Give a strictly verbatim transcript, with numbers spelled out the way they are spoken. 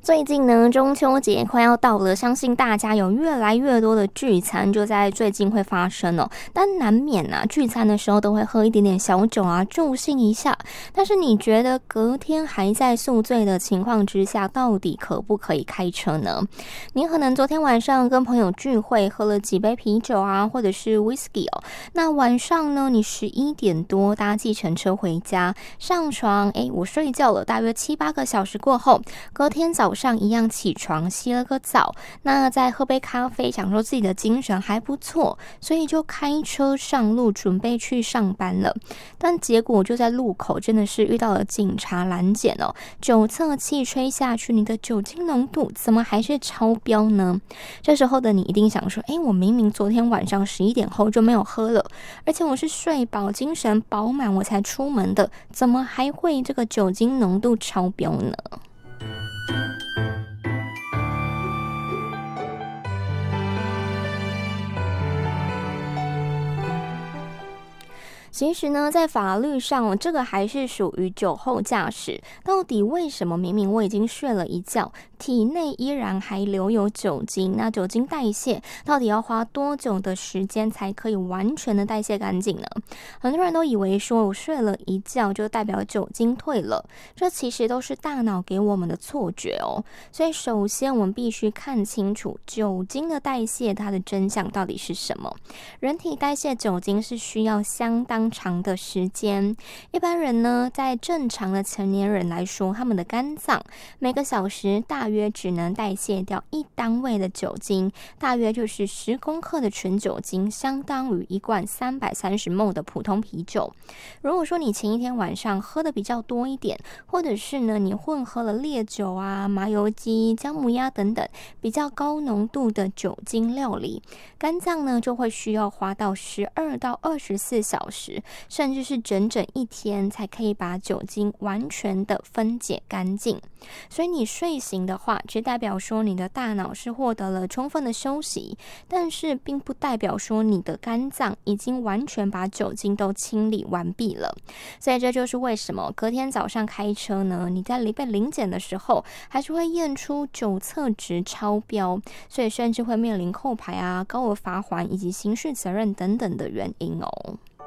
最近呢，中秋节快要到了，相信大家有越来越多的聚餐就在最近会发生哦。但难免啊，聚餐的时候都会喝一点点小酒啊，助兴一下。但是你觉得隔天还在宿醉的情况之下，到底可不可以开车呢？你可能昨天晚上跟朋友聚会，喝了几杯啤酒啊，或者是 whisky 哦。那晚上呢，你十一点多搭计程车回家，上床，哎，我睡觉了，大约七八个小时过后，隔天早上。上一样起床洗了个澡，那再喝杯咖啡，想说自己的精神还不错，所以就开车上路准备去上班了。但结果就在路口真的是遇到了警察拦检哦，酒测器吹下去，你的酒精浓度怎么还是超标呢？这时候的你一定想说，诶，我明明昨天晚上十一点后就没有喝了，而且我是睡饱精神饱满我才出门的，怎么还会这个酒精浓度超标呢？其实呢，在法律上，这个还是属于酒后驾驶。到底为什么明明我已经睡了一觉，体内依然还留有酒精？那酒精代谢到底要花多久的时间才可以完全的代谢干净呢？很多人都以为说我睡了一觉就代表酒精退了，这其实都是大脑给我们的错觉哦。所以首先我们必须看清楚酒精的代谢它的真相到底是什么。人体代谢酒精是需要相当长的时间，一般人呢，在正常的成年人来说，他们的肝脏每个小时大约只能代谢掉一单位的酒精，大约就是十公克的纯酒精，相当于一罐三百三十毫升的普通啤酒。如果说你前一天晚上喝的比较多一点，或者是呢你混合了烈酒啊、麻油鸡、姜母鸭等等比较高浓度的酒精料理，肝脏呢就会需要花到十二到二十四小时。甚至是整整一天才可以把酒精完全的分解干净。所以你睡醒的话，只代表说你的大脑是获得了充分的休息，但是并不代表说你的肝脏已经完全把酒精都清理完毕了。所以这就是为什么隔天早上开车呢，你在被临检的时候还是会验出酒测值超标，所以甚至会面临扣牌啊、高额罚锾以及刑事责任等等的原因哦。